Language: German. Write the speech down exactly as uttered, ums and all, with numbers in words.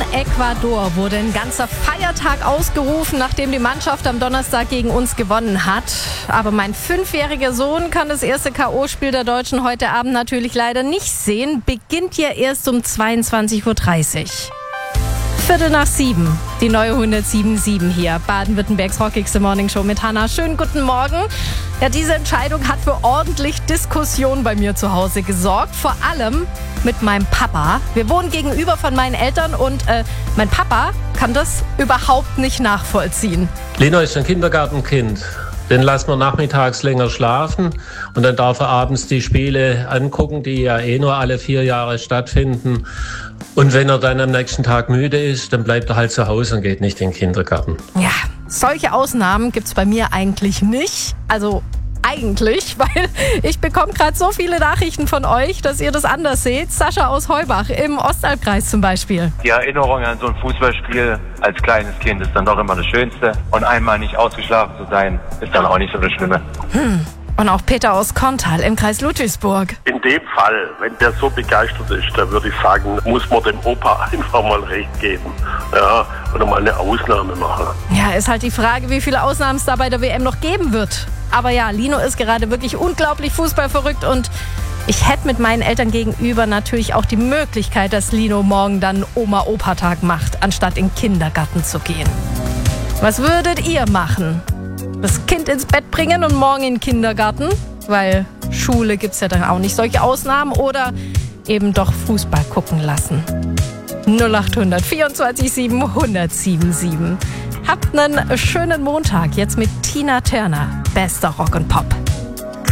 Ecuador wurde ein ganzer Feiertag ausgerufen, nachdem die Mannschaft am Donnerstag gegen uns gewonnen hat. Aber mein fünfjähriger Sohn kann das erste K O-Spiel der Deutschen heute Abend natürlich leider nicht sehen. Beginnt ja erst um zweiundzwanzig Uhr dreißig. Viertel nach sieben, die neue hundertsieben Komma sieben hier. Baden-Württembergs rockigste Morningshow mit Hannah. Schönen guten Morgen. Ja, diese Entscheidung hat für ordentlich Diskussion bei mir zu Hause gesorgt. Vor allem mit meinem Papa. Wir wohnen gegenüber von meinen Eltern und äh, mein Papa kann das überhaupt nicht nachvollziehen. Lino ist ein Kindergartenkind. Den lassen wir nachmittags länger schlafen und dann darf er abends die Spiele angucken, die ja eh nur alle vier Jahre stattfinden. Und wenn er dann am nächsten Tag müde ist, dann bleibt er halt zu Hause und geht nicht in den Kindergarten. Ja, solche Ausnahmen gibt's bei mir eigentlich nicht. Also eigentlich, weil ich bekomme gerade so viele Nachrichten von euch, dass ihr das anders seht. Sascha aus Heubach im Ostalbkreis zum Beispiel. Die Erinnerung an so ein Fußballspiel als kleines Kind ist dann doch immer das Schönste. Und einmal nicht ausgeschlafen zu sein, ist dann auch nicht so das Schlimme. Hm. Und auch Peter aus Korntal im Kreis Ludwigsburg. In dem Fall, wenn der so begeistert ist, dann würde ich sagen, muss man dem Opa einfach mal recht geben. Ja, oder mal eine Ausnahme machen. Ja, ist halt die Frage, wie viele Ausnahmen es da bei der W M noch geben wird. Aber ja, Lino ist gerade wirklich unglaublich fußballverrückt und ich hätte mit meinen Eltern gegenüber natürlich auch die Möglichkeit, dass Lino morgen dann Oma-Opa-Tag macht, anstatt in den Kindergarten zu gehen. Was würdet ihr machen? Das Kind ins Bett bringen und morgen in den Kindergarten? Weil Schule gibt's ja dann auch nicht solche Ausnahmen. Oder eben doch Fußball gucken lassen. null acht hundert vierundzwanzig sieben hundertsieben sieben. Habt einen schönen Montag. Jetzt mit Tina Turner. Bester Rock und Pop.